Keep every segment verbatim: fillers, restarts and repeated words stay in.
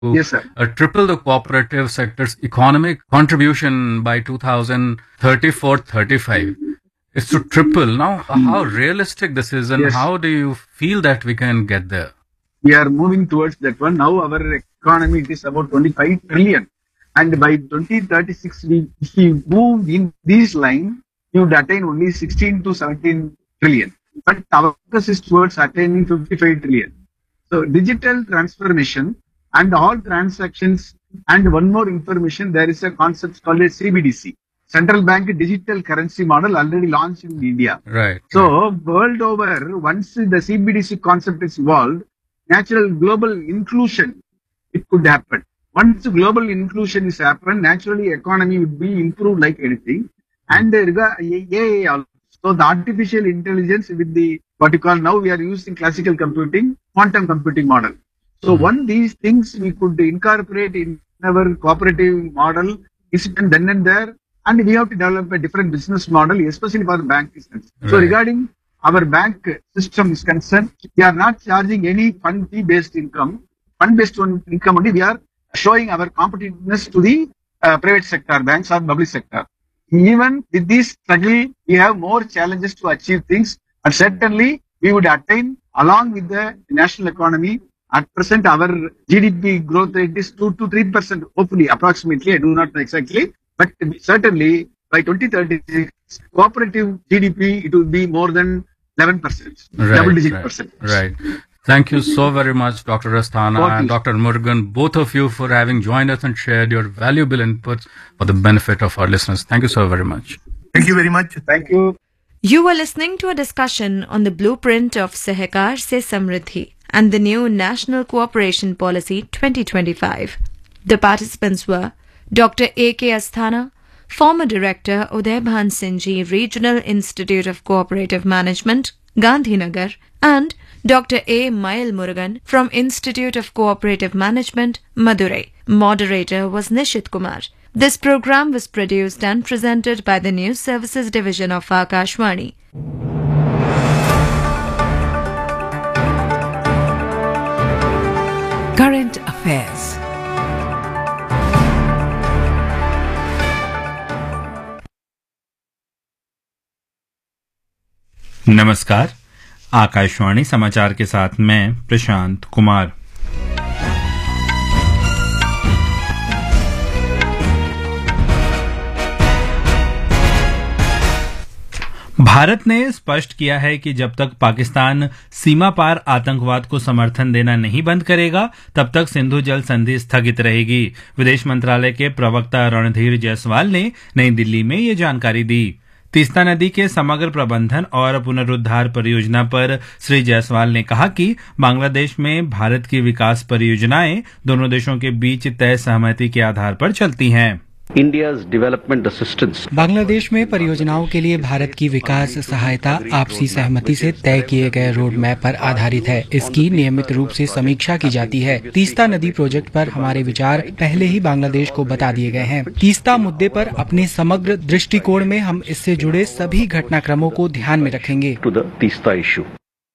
Yes, sir. uh, triple the cooperative sector's economic contribution by two thousand thirty-four thirty-five. It's to triple. Now, how realistic this is, and Yes. how do you feel that we can get there? We are moving towards that one. Now our economy it is about twenty-five trillion. And by twenty thirty-six, we, if we move in this line, you would attain only sixteen to seventeen trillion. But our focus is towards attaining fifty-five trillion. So digital transformation and all transactions, and one more information, there is a concept called a C B D C. Central Bank Digital Currency Model already launched in India. Right. So right. world over, once the C B D C concept is evolved, natural global inclusion, it could happen. Once global inclusion is happened, naturally economy would be improved like anything. And there is A I also. So the artificial intelligence with the, what you call now we are using classical computing, quantum computing model. So Mm-hmm. one these things we could incorporate in our cooperative model is done then and there. And we have to develop a different business model, especially for the bank business. So Right. regarding our bank system is concerned, we are not charging any fund fee based income. Fund based on income only we are showing our competitiveness to the uh, private sector banks or public sector. Even with this struggle, we have more challenges to achieve things, and certainly we would attain along with the national economy. At present, our G D P growth rate is two to three percent, hopefully, approximately. I do not know exactly, but certainly by twenty thirty-six, cooperative G D P it will be more than eleven percent, Right, double digit right, percent. Right. Thank you so very much, Doctor Asthana Thank and you. Doctor Murugan, both of you, for having joined us and shared your valuable inputs for the benefit of our listeners. Thank you so very much. Thank you very much. Thank you. You were listening to a discussion on the blueprint of Sahakar Se Samriddhi and the new National Cooperation Policy twenty twenty-five. The participants were Doctor A K Asthana, former Director Udaybhan Singhji Regional Institute of Cooperative Management, Gandhinagar, and Doctor A. Mail Murugan from Institute of Cooperative Management, Madurai. Moderator was Nishit Kumar. This program was produced and presented by the News Services Division of Akashvani. Current Affairs. नमस्कार, आकाशवाणी समाचार के साथ मैं प्रशांत कुमार। भारत ने स्पष्ट किया है कि जब तक पाकिस्तान सीमा पार आतंकवाद को समर्थन देना नहीं बंद करेगा, तब तक सिंधु जल संधि स्थगित रहेगी। विदेश मंत्रालय के प्रवक्ता रणधीर जायसवाल ने नई दिल्ली में ये जानकारी दी। तीस्ता नदी के समग्र प्रबंधन और पुनरुद्धार परियोजना पर श्री जायसवाल ने कहा कि बांग्लादेश में भारत की विकास परियोजनाएं दोनों देशों के बीच तय सहमति के आधार पर चलती हैं। India's development assistance. बांग्लादेश में परियोजनाओं के लिए भारत की विकास सहायता आपसी सहमति से तय किए गए रोड मैप पर आधारित है। इसकी नियमित रूप से समीक्षा की जाती है। तीस्ता नदी प्रोजेक्ट पर हमारे विचार पहले ही बांग्लादेश को बता दिए गए हैं। तीस्ता मुद्दे पर अपने समग्र दृष्टिकोण में हम इससे जुड़े सभी घटनाक्रमों को ध्यान में रखेंगे। To the Teesta issue.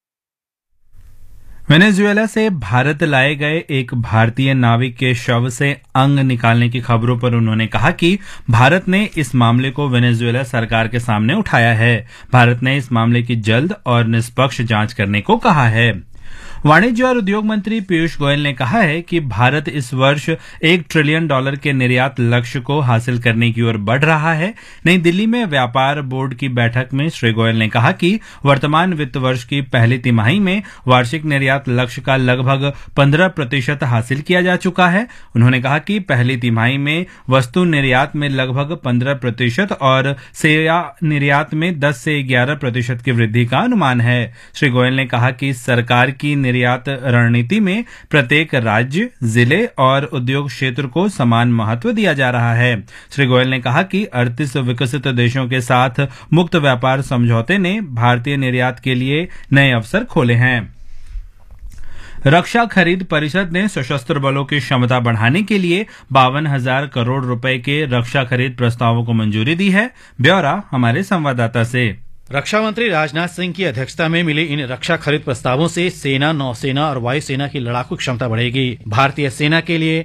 Venezuela से भारत लाए गए एक भारतीय नाविक के शव से अंग निकालने की खबरों पर उन्होंने कहा कि भारत ने इस मामले को वेनेजुएला सरकार के सामने उठाया है। भारत ने इस मामले की जल्द और निष्पक्ष जांच करने को कहा है। वाणिज्य और उद्योग मंत्री पीयूष गोयल ने कहा है कि भारत इस वर्ष एक ट्रिलियन डॉलर के निर्यात लक्ष्य को हासिल करने की ओर बढ़ रहा है। नई दिल्ली में व्यापार बोर्ड की बैठक में श्री गोयल ने कहा कि वर्तमान वित्त वर्ष की पहली तिमाही में वार्षिक निर्यात लक्ष्य का लगभग पंद्रह प्रतिशत हासिल किया जा चुका है। उन्होंने कहा कि पहली तिमाही में वस्तु निर्यात में लगभग पंद्रह प्रतिशत और सेवा निर्यात में दस से ग्यारह प्रतिशत की वृद्धि का अनुमान है। श्री गोयल ने कहा कि सरकार की निर्यात रणनीति में प्रत्येक राज्य, जिले और उद्योग क्षेत्र को समान महत्व दिया जा रहा है। श्री गोयल ने कहा कि अड़तीस विकसित देशों के साथ मुक्त व्यापार समझौते ने भारतीय निर्यात के लिए नए अवसर खोले हैं। रक्षा खरीद परिषद ने सशस्त्र बलों की क्षमता बढ़ाने के लिए बावन हजार करोड़ रुपए के रक्षा खरीद प्रस्तावों को मंजूरी दी है। ब्यौरा हमारे संवाददाता से। रक्षा मंत्री राजनाथ सिंह की अध्यक्षता में मिले इन रक्षा खरीद प्रस्तावों से सेना, नौसेना और वायुसेना की लड़ाकू क्षमता बढ़ेगी। भारतीय सेना के लिए